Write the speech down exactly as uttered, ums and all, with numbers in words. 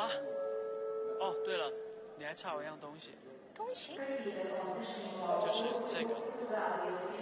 啊，哦，对了，你还差我一样东西， 东西？ 就是这个。